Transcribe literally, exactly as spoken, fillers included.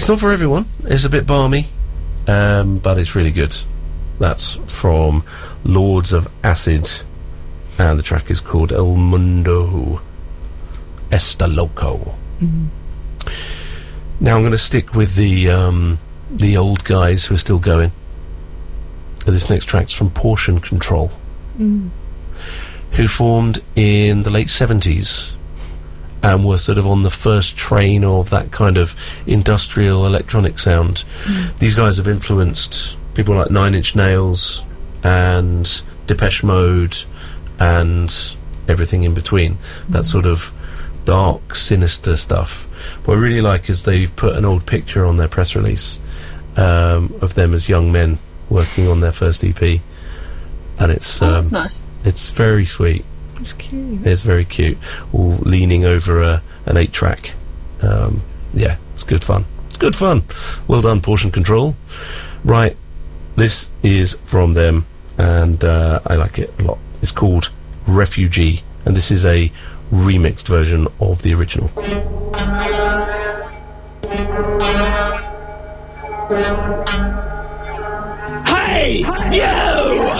It's not for everyone. It's a bit balmy, um, but it's really good. That's from Lords of Acid, and the track is called El Mundo Está Loco. Mm-hmm. Now I'm going to stick with the um, the old guys who are still going. This next track's from Portion Control, mm. who formed in the late seventies and were sort of on the first train of that kind of industrial electronic sound. Mm. These guys have influenced people like Nine Inch Nails and Depeche Mode and everything in between. Mm. That sort of dark, sinister stuff. What I really like is they've put an old picture on their press release um, of them as young men working on their first E P, and it's oh, um, that's nice. It's very sweet. It's cute. It's very cute. All leaning over a, an eight track. Um, yeah, it's good fun. It's good fun. Well done, Portion Control. Right, this is from them, and uh, I like it a lot. It's called Refugee, and this is a remixed version of the original. Hey, you!